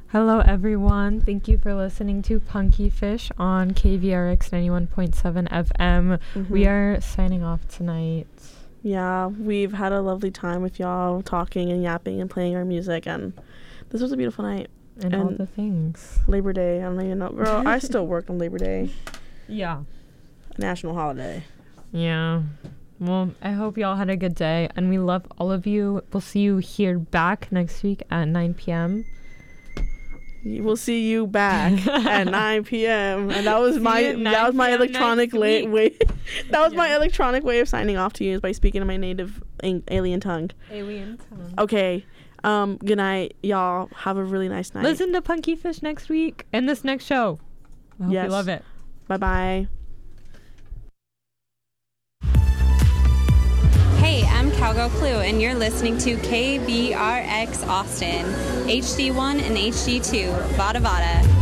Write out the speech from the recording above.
Hello, everyone. Thank you for listening to Punky Fish on KVRX 91.7 FM. We are signing off tonight. Yeah, we've had a lovely time with y'all talking and yapping and playing our music, and this was a beautiful night. And all the things. Labor Day, I don't even know. Girl, I still work on Labor Day. Yeah. National holiday. Yeah. Well, I hope y'all had a good day, and we love all of you. We'll see you here back next week at 9 p.m. We'll see you back at 9 p.m. And that was my electronic way. That was my electronic way of signing off to you, is by speaking in my native alien tongue. Okay. Good night, y'all. Have a really nice night. Listen to Punky Fish next week and this next show. I hope you love it. Bye-bye. Hey, I'm Cowgirl Clue, and you're listening to KBRX Austin, HD1 and HD2, Vada Vada.